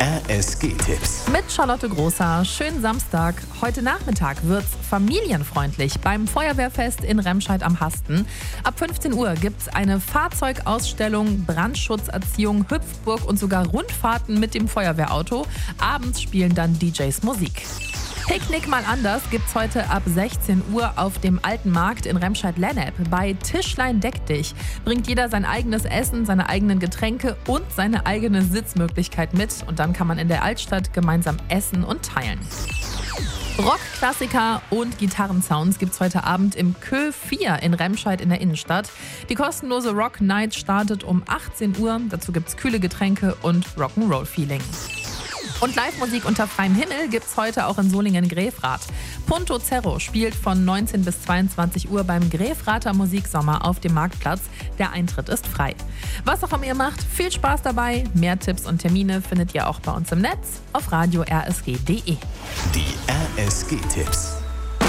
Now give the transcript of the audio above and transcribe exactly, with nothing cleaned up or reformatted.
R S G-Tipps. Mit Charlotte Großer. Schönen Samstag. Heute Nachmittag wird's familienfreundlich beim Feuerwehrfest in Remscheid am Hasten. Ab fünfzehn Uhr gibt's eine Fahrzeugausstellung, Brandschutzerziehung, Hüpfburg und sogar Rundfahrten mit dem Feuerwehrauto. Abends spielen dann D Js Musik. Picknick mal anders gibt's heute ab sechzehn Uhr auf dem Alten Markt in Remscheid-Lennep. Bei Tischlein deck dich bringt jeder sein eigenes Essen, seine eigenen Getränke und seine eigene Sitzmöglichkeit mit. Und dann kann man in der Altstadt gemeinsam essen und teilen. Rockklassiker und Gitarrensounds gibt's heute Abend im Kö vier in Remscheid in der Innenstadt. Die kostenlose Rock Night startet um achtzehn Uhr. Dazu gibt's kühle Getränke und Rock'n'Roll-Feeling. Und Live-Musik unter freiem Himmel gibt's heute auch in Solingen-Grefrath. Punto Cerro spielt von neunzehn bis zweiundzwanzig Uhr beim Grefrather Musiksommer auf dem Marktplatz. Der Eintritt ist frei. Was auch immer ihr macht, viel Spaß dabei. Mehr Tipps und Termine findet ihr auch bei uns im Netz auf radio r s g punkt d e. Die R S G-Tipps.